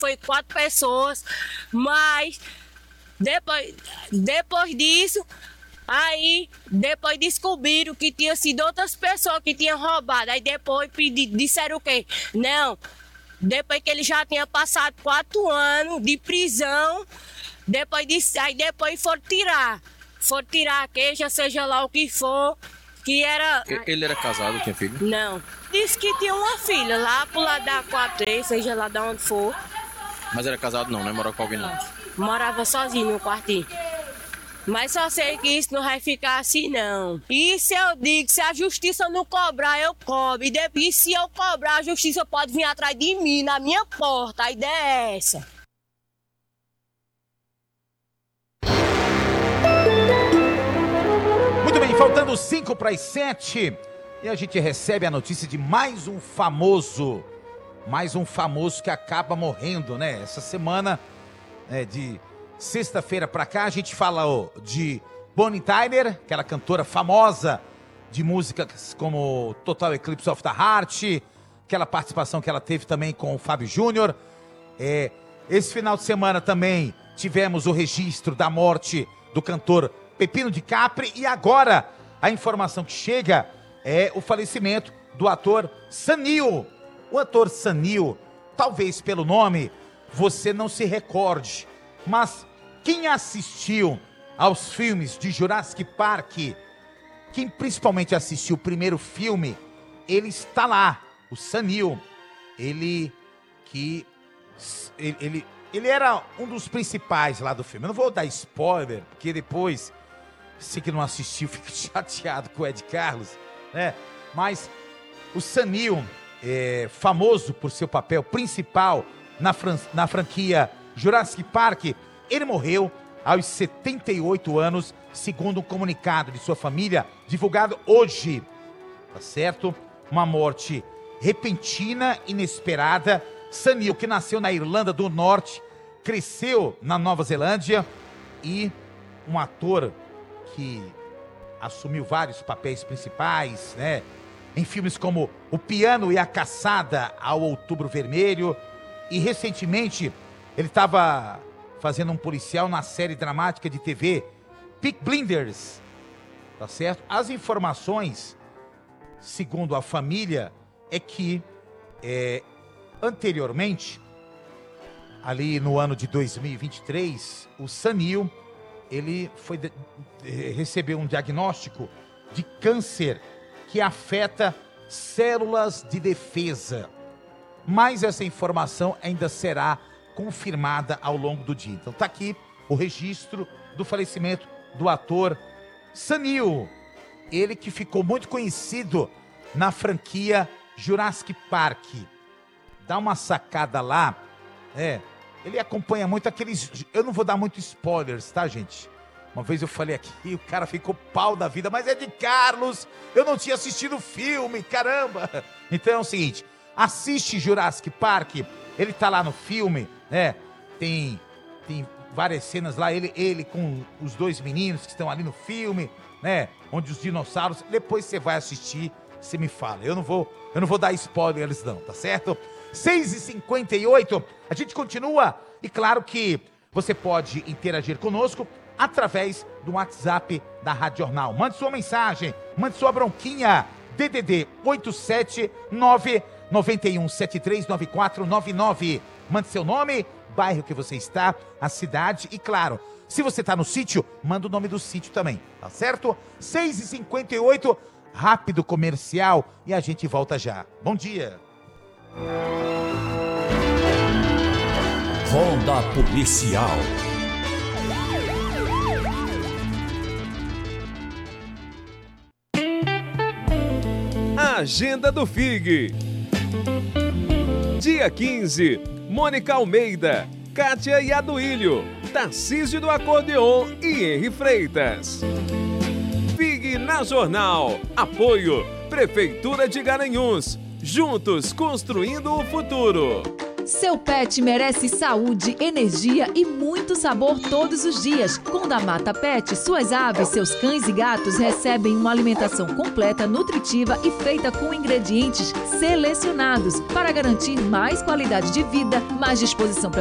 foi 4 pessoas, mas depois disso, aí depois descobriram que tinha sido outras pessoas que tinham roubado. Aí depois disseram o quê? Não, depois que ele já tinha passado 4 anos de prisão, aí depois foram tirar a queixa, seja lá o que for, que era... Ele era casado, tinha filho? Não, disse que tinha uma filha lá pro lado da 4, seja lá de onde for. Mas era casado não, né? Morava com alguém não? Morava sozinho no quartinho. Mas só sei que isso não vai ficar assim, não. E se eu digo, se a justiça não cobrar, eu cobro. E se eu cobrar, a justiça pode vir atrás de mim, na minha porta. A ideia é essa. Muito bem, faltando 5 para as 7. E a gente recebe a notícia de mais um famoso que acaba morrendo, né? Essa semana, de sexta-feira pra cá, a gente fala de Bonnie Tyler, aquela cantora famosa de músicas como Total Eclipse of the Heart, aquela participação que ela teve também com o Fábio Júnior. Esse final de semana também tivemos o registro da morte do cantor Pepino de Capri, e agora a informação que chega é o falecimento do ator Sanil. O ator Sanil, talvez pelo nome você não se recorde, mas quem assistiu aos filmes de Jurassic Park, quem principalmente assistiu o primeiro filme, ele está lá, o Sanil. Ele era um dos principais lá do filme. Eu não vou dar spoiler, porque depois, se que não assistiu, fica chateado com o Ed Carlos, né? Mas o Sanil, famoso por seu papel principal na franquia Jurassic Park, ele morreu aos 78 anos, segundo um comunicado de sua família, divulgado hoje, tá certo? Uma morte repentina, inesperada. Sanil, que nasceu na Irlanda do Norte, cresceu na Nova Zelândia, e um ator que assumiu vários papéis principais, né? Em filmes como O Piano e a Caçada ao Outubro Vermelho, e recentemente ele estava fazendo um policial na série dramática de TV Peaky Blinders, tá certo? As informações, segundo a família, é que anteriormente, ali no ano de 2023, o Sanil, ele recebeu um diagnóstico de câncer que afeta células de defesa. Mas essa informação ainda será confirmada ao longo do dia. Então tá aqui o registro do falecimento do ator Sanil. Ele que ficou muito conhecido na franquia Jurassic Park. Dá uma sacada lá. Ele acompanha muito aqueles... Eu não vou dar muito spoilers, tá, gente? Uma vez eu falei aqui, o cara ficou pau da vida, mas é de Carlos, eu não tinha assistido o filme, caramba! Então é o seguinte, assiste Jurassic Park, ele tá lá no filme, né? Tem várias cenas lá, ele com os 2 meninos que estão ali no filme, né? Onde os dinossauros... Depois você vai assistir, você me fala. Eu não vou dar spoilers não, tá certo? 6h58, a gente continua, e claro que você pode interagir conosco através do WhatsApp da Rádio Jornal. Mande sua mensagem, mande sua bronquinha, DDD 87991739499. Mande seu nome, bairro que você está, a cidade, e claro, se você está no sítio, manda o nome do sítio também, tá certo? 6h58, rápido comercial, e a gente volta já. Bom dia. Ronda Policial. Agenda do FIG. Dia 15, Mônica Almeida, Kátia Iaduílio, Tarcísio do Acordeon e Henri Freitas. FIG na Jornal. Apoio Prefeitura de Garanhuns. Juntos construindo o futuro. Seu pet merece saúde, energia e muito sabor todos os dias. Com Damata Pet, suas aves, seus cães e gatos recebem uma alimentação completa, nutritiva e feita com ingredientes selecionados para garantir mais qualidade de vida, mais disposição para